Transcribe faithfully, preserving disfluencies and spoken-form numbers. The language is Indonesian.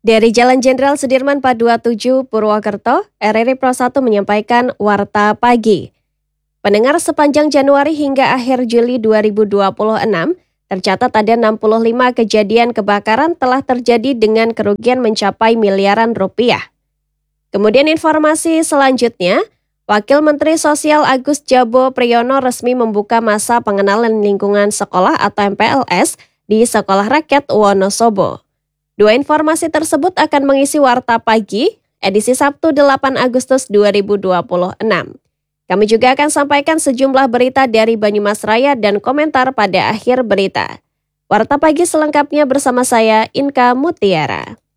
Dari Jalan Jenderal Sudirman empat dua tujuh Purwokerto, R R I Pro satu menyampaikan Warta Pagi. Pendengar, sepanjang Januari hingga akhir Juli dua ribu dua puluh enam, tercatat ada enam puluh lima kejadian kebakaran telah terjadi dengan kerugian mencapai miliaran rupiah. Kemudian informasi selanjutnya, Wakil Menteri Sosial Agus Jabo Priyono resmi membuka masa pengenalan lingkungan sekolah atau M P L S di Sekolah Rakyat Wonosobo. Dua informasi tersebut akan mengisi Warta Pagi, edisi Sabtu delapan Agustus dua ribu dua puluh enam. Kami juga akan sampaikan sejumlah berita dari Banyumas Raya dan komentar pada akhir berita. Warta Pagi selengkapnya bersama saya, Inka Mutiara.